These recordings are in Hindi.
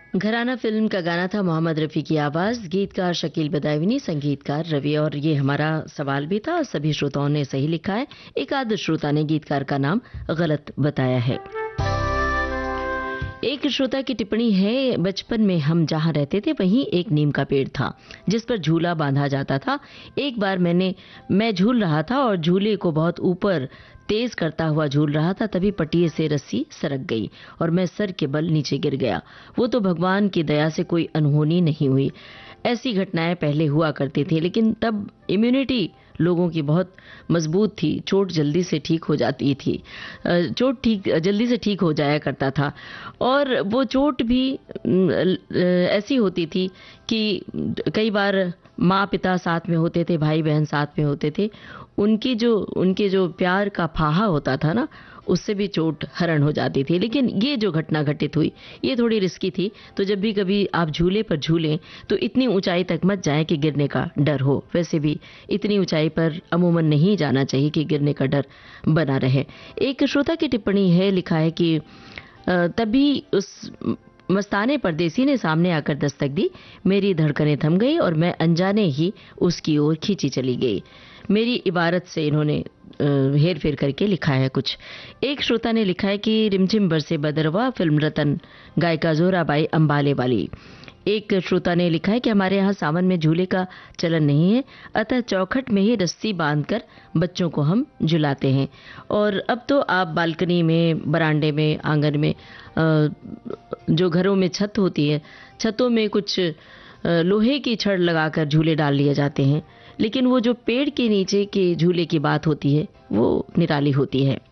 घराना फिल्म का गाना था, मोहम्मद रफ़ी की आवाज़, गीतकार शकील बदायूनी, संगीतकार रवि। और ये हमारा सवाल भी था, सभी श्रोताओं ने सही लिखा है। एक आध श्रोता ने गीतकार का नाम गलत बताया है। एक श्रोता की टिप्पणी है, बचपन में हम जहां रहते थे वहीं एक नीम का पेड़ था जिस पर झूला बांधा जाता था। एक बार मैं झूल रहा था और झूले को बहुत ऊपर तेज करता हुआ झूल रहा था, तभी पटिए से रस्सी सरक गई और मैं सर के बल नीचे गिर गया। वो तो भगवान की दया से कोई अनहोनी नहीं हुई। ऐसी घटनाएं पहले हुआ करती थी, लेकिन तब इम्यूनिटी लोगों की बहुत मजबूत थी, चोट जल्दी से ठीक हो जाती थी, चोट ठीक जल्दी से ठीक हो जाया करता था। और वो चोट भी ऐसी होती थी कि कई बार माँ पिता साथ में होते थे, भाई बहन साथ में होते थे, उनके जो प्यार का फाहा होता था ना, उससे भी चोट हरण हो जाती थी। लेकिन ये जो घटना घटित हुई, ये थोड़ी रिस्की थी। तो जब भी कभी आप झूले पर झूलें तो इतनी ऊंचाई तक मत जाएं कि गिरने का डर हो। वैसे भी इतनी ऊंचाई पर अमूमन नहीं जाना चाहिए कि गिरने का डर बना रहे। एक श्रोता की टिप्पणी है, लिखा है कि तभी उस मस्ताने परदेसी ने सामने आकर दस्तक दी, मेरी धड़कनें थम गई और मैं अनजाने ही उसकी ओर खींची चली गई। मेरी इबारत से इन्होंने हेर फेर करके लिखा है कुछ। एक श्रोता ने लिखा है कि रिमझिम बरसे बदरवा, फिल्म रतन, गायिका जोराबाई अंबाले वाली। एक श्रोता ने लिखा है कि हमारे यहाँ सावन में झूले का चलन नहीं है, अतः चौखट में ही रस्सी बांधकर बच्चों को हम झुलाते हैं। और अब तो आप बालकनी में, बरामदे में, आंगन में, जो घरों में छत होती है, छतों में कुछ लोहे की छड़ लगाकर झूले डाल लिए जाते हैं। लेकिन वो जो पेड़ के नीचे के झूले की बात होती है वो निराली होती है।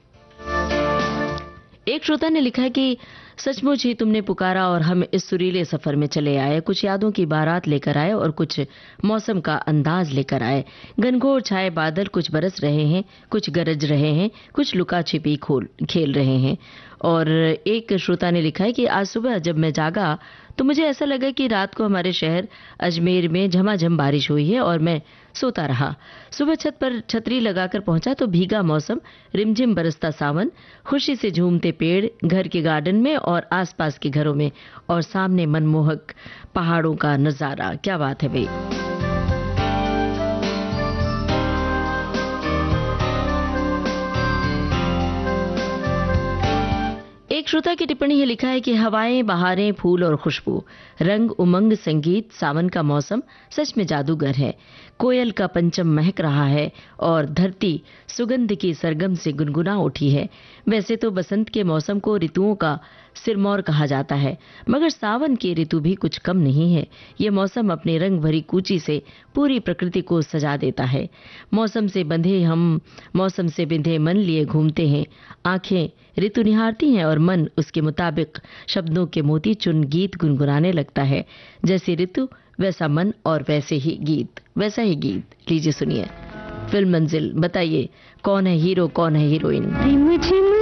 एक श्रोता ने लिखा है कि सचमुच ही तुमने पुकारा और हम इस सुरीले सफर में चले आए, कुछ यादों की बारात लेकर आए और कुछ मौसम का अंदाज लेकर आए। घनघोर छाए बादल कुछ बरस रहे हैं, कुछ गरज रहे हैं, कुछ लुका छिपी खेल रहे हैं। और एक श्रोता ने लिखा है कि आज सुबह जब मैं जागा तो मुझे ऐसा लगा कि रात को हमारे शहर अजमेर में झमाझम बारिश हुई है और मैं सोता रहा। सुबह छत पर छतरी लगाकर पहुंचा तो भीगा मौसम, रिमझिम बरसता सावन, खुशी से झूमते पेड़ घर के गार्डन में और आसपास के घरों में, और सामने मनमोहक पहाड़ों का नजारा। क्या बात है भाई। एक श्रोता की टिप्पणी है, लिखा है कि हवाएं, बहारें, फूल और खुशबू, रंग, उमंग, संगीत, सावन का मौसम सच में जादूगर है। कोयल का पंचम महक रहा है और धरती सुगंध की सरगम से गुनगुना उठी है। वैसे तो बसंत के मौसम को ऋतुओं का सिरमौर कहा जाता है, मगर सावन की ऋतु भी कुछ कम नहीं है। यह मौसम अपने रंग भरी कूची से पूरी प्रकृति को सजा देता है। मौसम से बंधे हम, मौसम से बिंधे मन लिए घूमते हैं। आंखें ऋतु निहारती हैं और मन उसके मुताबिक शब्दों के मोती चुन गीत गुनगुनाने लगता है। जैसी ऋतु वैसा मन और वैसे ही गीत, वैसा ही गीत। लीजिए सुनिए फिल्म मंजिल। बताइए कौन है हीरो, कौन है हीरोइन।